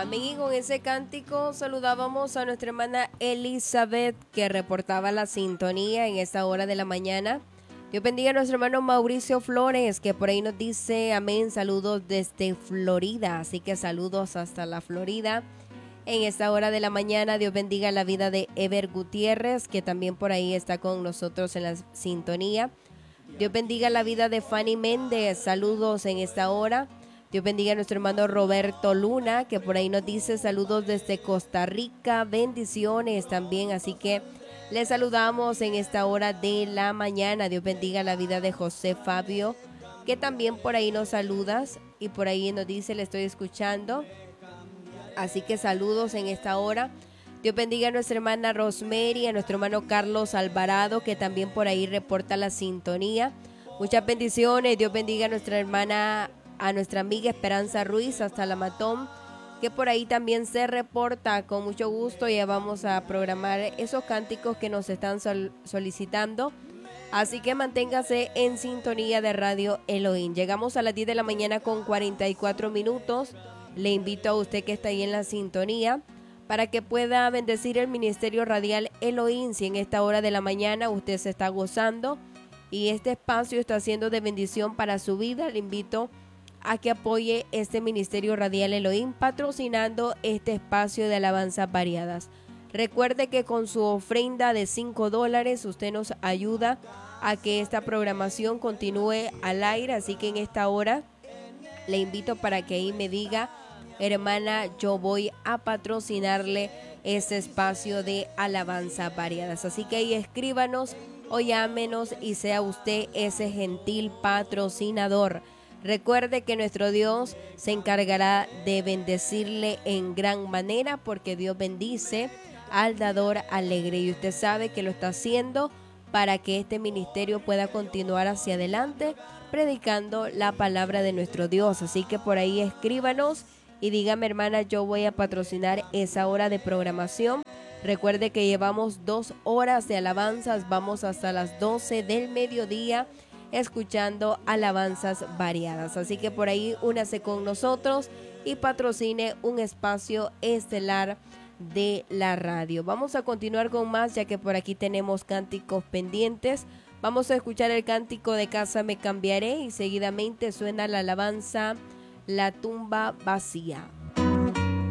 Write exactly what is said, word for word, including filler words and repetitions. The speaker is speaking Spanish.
Amén. Y con ese cántico saludábamos a nuestra hermana Elizabeth, que reportaba la sintonía en esta hora de la mañana. Dios bendiga a nuestro hermano Mauricio Flores, que por ahí nos dice amén, saludos desde Florida. Así que saludos hasta la Florida en esta hora de la mañana. Dios bendiga la vida de Ever Gutiérrez, que también por ahí está con nosotros en la sintonía. Dios bendiga la vida de Fanny Méndez, saludos en esta hora. Dios bendiga a nuestro hermano Roberto Luna, que por ahí nos dice saludos desde Costa Rica, bendiciones también, así que les saludamos en esta hora de la mañana. Dios bendiga la vida de José Fabio, que también por ahí nos saludas y por ahí nos dice le estoy escuchando, así que saludos en esta hora. Dios bendiga a nuestra hermana Rosemary, a nuestro hermano Carlos Alvarado, que también por ahí reporta la sintonía. Muchas bendiciones. Dios bendiga a nuestra hermana, a nuestra amiga Esperanza Ruiz hasta la Matón, que por ahí también se reporta. Con mucho gusto ya vamos a programar esos cánticos que nos están sol- solicitando. Así que manténgase en sintonía de Radio Elohim. Llegamos a las diez de la mañana con cuarenta y cuatro minutos. Le invito a usted que está ahí en la sintonía para que pueda bendecir el Ministerio Radial Elohim. Si en esta hora de la mañana usted se está gozando y este espacio está siendo de bendición para su vida, le invito a que apoye este Ministerio Radial Elohim patrocinando este espacio de alabanzas variadas. Recuerde que con su ofrenda de cinco dólares usted nos ayuda a que esta programación continúe al aire, así que en esta hora le invito para que ahí me diga, hermana, yo voy a patrocinarle este espacio de alabanzas variadas. Así que ahí escríbanos o llámenos y sea usted ese gentil patrocinador. Recuerde que nuestro Dios se encargará de bendecirle en gran manera, porque Dios bendice al dador alegre y usted sabe que lo está haciendo para que este ministerio pueda continuar hacia adelante predicando la palabra de nuestro Dios. Así que por ahí escríbanos y dígame, hermana, yo voy a patrocinar esa hora de programación. Recuerde que llevamos dos horas de alabanzas, vamos hasta las doce del mediodía escuchando alabanzas variadas. Así que por ahí únase con nosotros y patrocine un espacio estelar de la radio. Vamos a continuar con más, ya que por aquí tenemos cánticos pendientes. Vamos a escuchar el cántico de Casa Me Cambiaré y seguidamente suena la alabanza La Tumba Vacía.